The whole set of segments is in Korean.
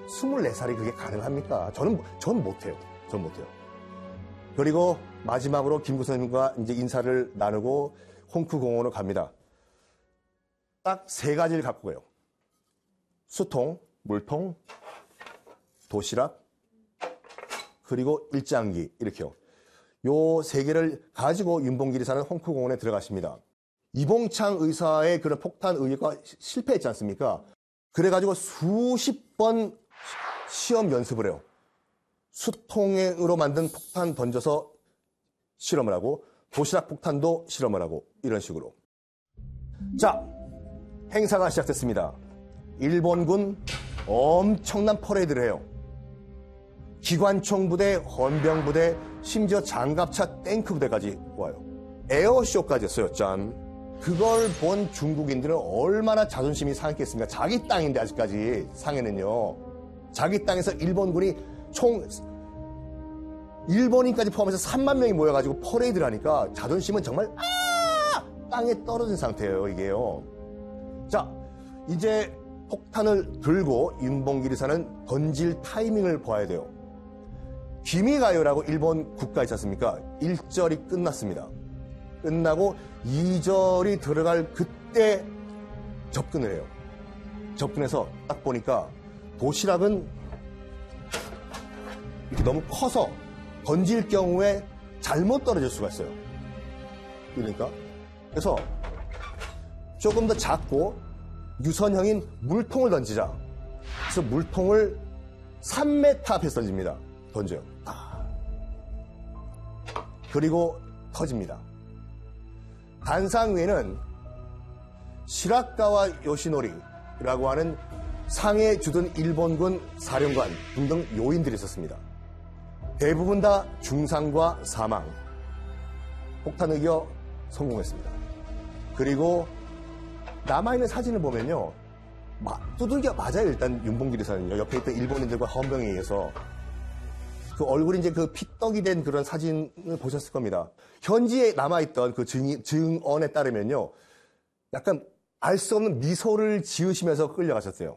24살이 그게 가능합니까? 전 못해요. 전 못해요. 그리고 마지막으로 김구선님과 이제 인사를 나누고 홍크 공원으로 갑니다. 딱 3가지를 갖고 가요. 수통, 물통, 도시락, 그리고 일장기, 이렇게요. 요 3개를 가지고 윤봉길 이사는 홍크 공원에 들어가십니다. 이봉창 의사의 그런 폭탄 의혹가 실패했지 않습니까? 그래가지고 수십 번 시험 연습을 해요. 수통으로 만든 폭탄 던져서 실험을 하고 도시락 폭탄도 실험을 하고 이런 식으로. 자, 행사가 시작됐습니다. 일본군 엄청난 퍼레이드를 해요. 기관총 부대, 헌병부대, 심지어 장갑차 탱크 부대까지 와요. 에어쇼까지 했어요. 짠. 그걸 본 중국인들은 얼마나 자존심이 상했겠습니까? 자기 땅인데 아직까지 상해는요. 자기 땅에서 일본군이 일본인까지 포함해서 3만 명이 모여가지고 퍼레이드를 하니까 자존심은 정말 땅에 떨어진 상태예요. 이게요. 자, 이제 폭탄을 들고 윤봉길 이사는 던질 타이밍을 봐야 돼요. 기미가요라고 일본 국가 있지 않습니까? 1절이 끝났습니다. 끝나고 2절이 들어갈 그때 접근을 해요. 접근해서 딱 보니까 도시락은 이렇게 너무 커서 던질 경우에 잘못 떨어질 수가 있어요. 그러니까 그래서 조금 더 작고 유선형인 물통을 던지자. 그래서 물통을 3m 앞에서 던집니다. 던져요. 그리고 터집니다. 단상 위에는 시라카와 요시노리라고 하는 상해 주둔 일본군 사령관 등등 요인들이 있었습니다. 대부분 다 중상과 사망. 폭탄 의겨 성공했습니다. 그리고 남아있는 사진을 보면요. 두들겨 맞아요. 일단 윤봉길 이사는요. 옆에 있던 일본인들과 헌병에 의해서 그 얼굴이 이제 그 피떡이 된 그런 사진을 보셨을 겁니다. 현지에 남아있던 그 증언에 따르면요. 약간 알 수 없는 미소를 지으시면서 끌려가셨어요.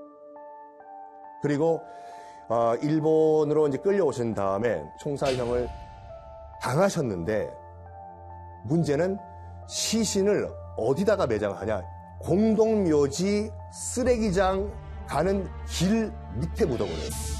그리고 일본으로 이제 끌려오신 다음에 총살형을 당하셨는데 문제는 시신을 어디다가 매장하냐? 공동묘지 쓰레기장 가는 길 밑에 묻어버려요.